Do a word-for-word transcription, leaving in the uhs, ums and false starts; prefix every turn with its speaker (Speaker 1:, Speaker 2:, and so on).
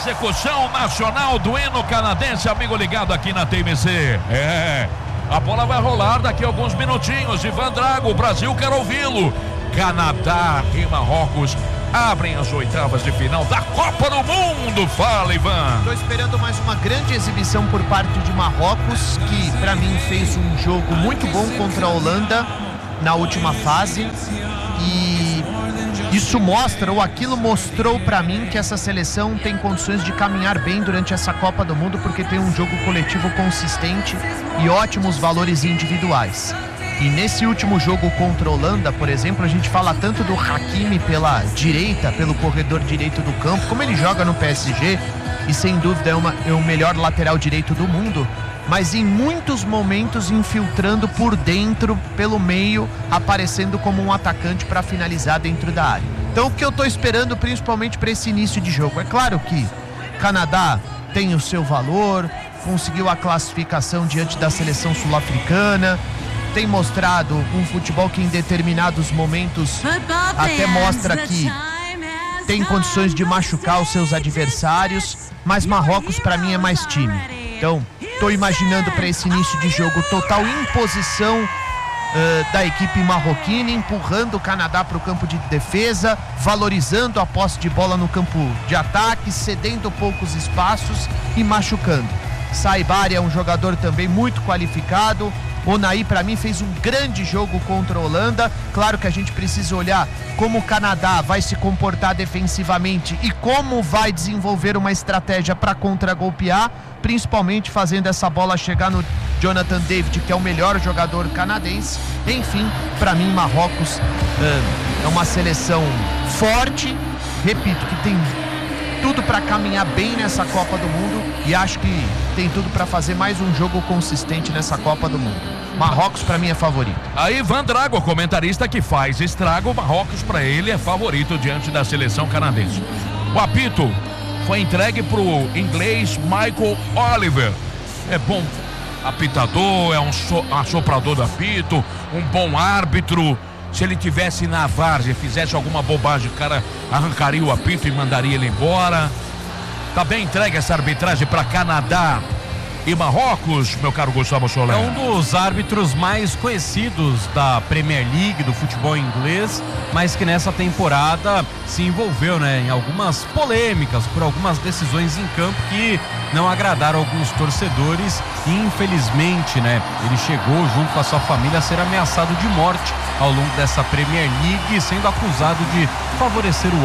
Speaker 1: execução nacional do hino canadense, amigo ligado aqui na T M C. É, a bola vai rolar daqui a alguns minutinhos. Ivan Drago, o Brasil quer ouvi-lo. Canadá e Marrocos abrem as oitavas de final da Copa do Mundo. Fala, Ivan.
Speaker 2: Estou esperando mais uma grande exibição por parte de Marrocos, que para mim fez um jogo muito bom contra a Holanda na última fase, e isso mostra, ou aquilo mostrou para mim, que essa seleção tem condições de caminhar bem durante essa Copa do Mundo, porque tem um jogo coletivo consistente e ótimos valores individuais. E nesse último jogo contra a Holanda, por exemplo, a gente fala tanto do Hakimi pela direita, pelo corredor direito do campo, como ele joga no P S G, e sem dúvida é, uma, é o melhor lateral direito do mundo, mas em muitos momentos infiltrando por dentro, pelo meio, aparecendo como um atacante para finalizar dentro da área. Então o que eu estou esperando principalmente para esse início de jogo? É claro que Canadá tem o seu valor, conseguiu a classificação diante da seleção sul-africana, tem mostrado um futebol que em determinados momentos até mostra que tem condições de machucar os seus adversários, mas Marrocos para mim é mais time. Então, estou imaginando para esse início de jogo total imposição uh, da equipe marroquina, empurrando o Canadá para o campo de defesa, valorizando a posse de bola no campo de ataque, cedendo poucos espaços e machucando. Saibari é um jogador também muito qualificado. Onaí, para mim, fez um grande jogo contra a Holanda. Claro que a gente precisa olhar como o Canadá vai se comportar defensivamente e como vai desenvolver uma estratégia para contragolpear, principalmente fazendo essa bola chegar no Jonathan David, que é o melhor jogador canadense. Enfim, para mim, Marrocos é uma seleção forte, repito, que tem tudo para caminhar bem nessa Copa do Mundo, e acho que tem tudo para fazer mais um jogo consistente nessa Copa do Mundo. Marrocos para mim é favorito.
Speaker 1: Aí Ivan Drago, comentarista que faz estrago, Marrocos para ele é favorito diante da seleção canadense. O apito foi entregue pro inglês Michael Oliver. É bom apitador, é um so, assoprador do apito, um bom árbitro. Se ele tivesse na várzea e fizesse alguma bobagem, o cara arrancaria o apito e mandaria ele embora. Tá bem entregue essa arbitragem para Canadá e Marrocos, meu caro Gustavo Soler.
Speaker 3: É um dos árbitros mais conhecidos da Premier League, do futebol inglês, mas que nessa temporada se envolveu, né, em algumas polêmicas por algumas decisões em campo que não agradaram alguns torcedores, e infelizmente, né, ele chegou junto com a sua família a ser ameaçado de morte ao longo dessa Premier League, sendo acusado de favorecer o